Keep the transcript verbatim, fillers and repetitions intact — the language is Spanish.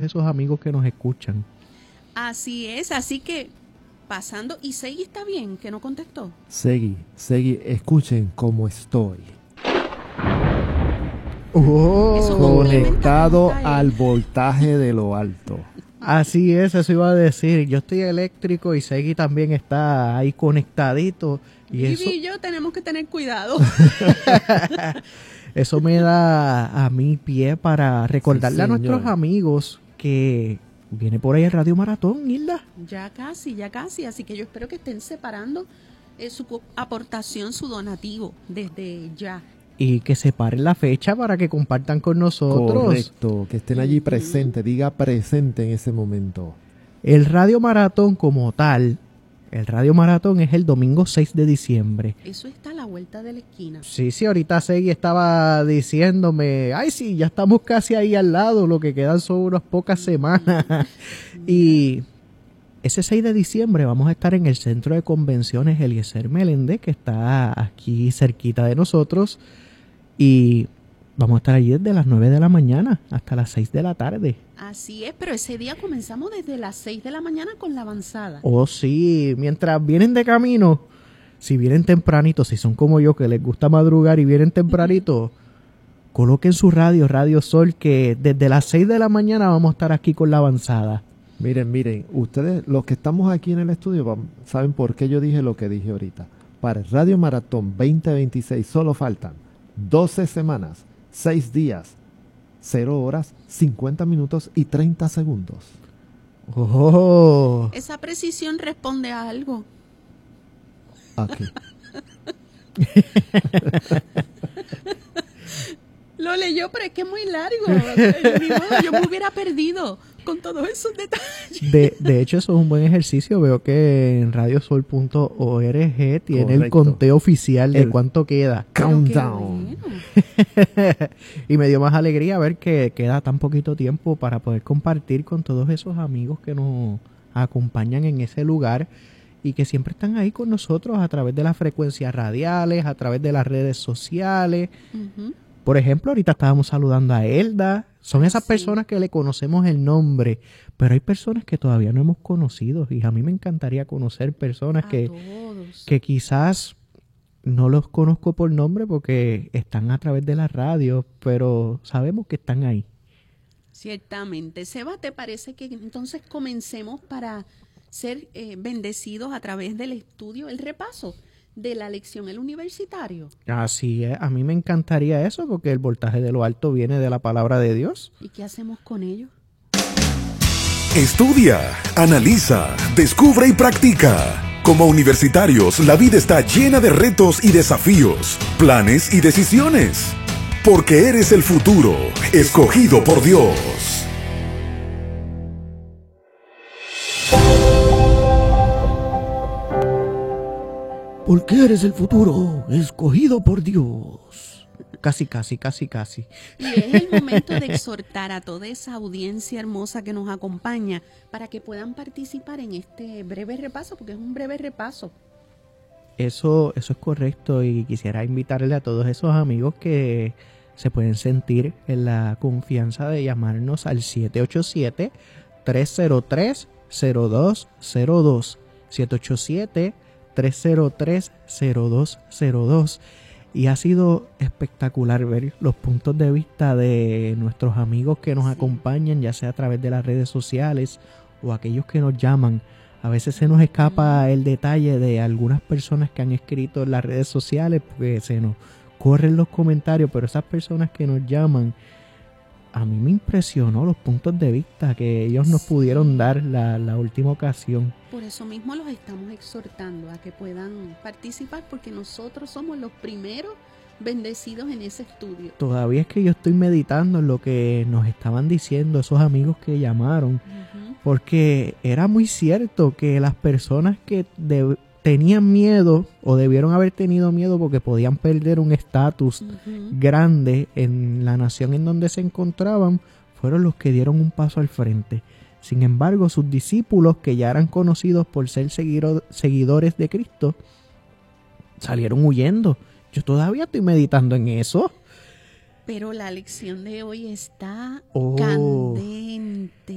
esos amigos que nos escuchan. Así es, así que pasando, y Segui está bien, que no contestó. Segui, Segui, escuchen cómo estoy. Oh, conectado al voltaje de lo alto. Así es, eso iba a decir. Yo estoy eléctrico y Segui también está ahí conectadito. Y Vivi eso... y yo tenemos que tener cuidado. Eso me da a mí pie para recordarle Sí, a nuestros señor. amigos que viene por ahí el Radio Maratón, Hilda. Ya casi, ya casi, así que yo espero que estén separando eh, su co- aportación, su donativo desde ya. Y que separen la fecha para que compartan con nosotros. Correcto, que estén allí presentes, diga presente en ese momento. El Radio Maratón como tal, el Radio Maratón es el domingo seis de diciembre. Eso está a la vuelta de la esquina. Sí, sí, ahorita Segui estaba diciéndome, ay sí, ya estamos casi ahí al lado, lo que quedan son unas pocas semanas. Y ese seis de diciembre vamos a estar en el Centro de Convenciones Eliezer Meléndez, que está aquí cerquita de nosotros. Y vamos a estar allí desde las nueve de la mañana hasta las seis de la tarde. Así es, pero ese día comenzamos desde las seis de la mañana con la avanzada. Oh, sí, mientras vienen de camino, si vienen tempranito, si son como yo que les gusta madrugar y vienen tempranito, coloquen su radio, Radio Sol, que desde las seis de la mañana vamos a estar aquí con la avanzada. Miren, miren, ustedes, los que estamos aquí en el estudio, vam- saben por qué yo dije lo que dije ahorita. Para el Radio Maratón veinte veintiséis solo faltan doce semanas, seis días, cero horas, cincuenta minutos y treinta segundos. Oh, Esa precisión responde a algo. Aquí. Lo leyó, pero es que es muy largo. Ni modo, yo me hubiera perdido con todos esos detalles. de, de hecho, eso es un buen ejercicio. Veo que en radiosol punto org tiene el Correcto. conteo oficial de El cuánto queda. Pero qué Countdown. bueno. Y me dio más alegría ver que queda tan poquito tiempo para poder compartir con todos esos amigos que nos acompañan en ese lugar y que siempre están ahí con nosotros a través de las frecuencias radiales, a través de las redes sociales. Ujú. Por ejemplo, ahorita estábamos saludando a Elda. Son esas Sí. personas que le conocemos el nombre, pero hay personas que todavía no hemos conocido y a mí me encantaría conocer personas A que, todos. que quizás no los conozco por nombre porque están a través de la radio, pero sabemos que están ahí. Ciertamente. Seba, ¿te parece que entonces comencemos para ser eh, bendecidos a través del estudio, el repaso de la lección, el universitario? Así es, a mí me encantaría eso porque el voltaje de lo alto viene de la palabra de Dios. ¿Y qué hacemos con ello? Estudia, analiza, descubre y practica. Como universitarios, la vida está llena de retos y desafíos, planes y decisiones. Porque eres el futuro, escogido por Dios. Porque eres el futuro, escogido por Dios. Casi, casi, casi, casi. Y es el momento de exhortar a toda esa audiencia hermosa que nos acompaña para que puedan participar en este breve repaso, porque es un breve repaso. Eso, eso es correcto y quisiera invitarle a todos esos amigos que se pueden sentir en la confianza de llamarnos al siete ocho siete, tres cero tres, cero dos cero dos. siete ocho siete, tres cero tres, cero dos cero dos. Y ha sido espectacular ver los puntos de vista de nuestros amigos que nos Sí. acompañan, ya sea a través de las redes sociales o aquellos que nos llaman. A veces se nos escapa el detalle de algunas personas que han escrito en las redes sociales porque se nos corren los comentarios, pero esas personas que nos llaman, a mí me impresionó los puntos de vista que ellos nos Sí. pudieron dar la, la última ocasión. Por eso mismo los estamos exhortando a que puedan participar, porque nosotros somos los primeros bendecidos en ese estudio. Todavía es que yo estoy meditando en lo que nos estaban diciendo esos amigos que llamaron, Ujú. porque era muy cierto que las personas que de- tenían miedo o debieron haber tenido miedo porque podían perder un estatus Ujú. grande en la nación en donde se encontraban, fueron los que dieron un paso al frente. Sin embargo, sus discípulos, que ya eran conocidos por ser seguiro- seguidores de Cristo, salieron huyendo. Yo todavía estoy meditando en eso. Pero la lección de hoy está Oh. candente.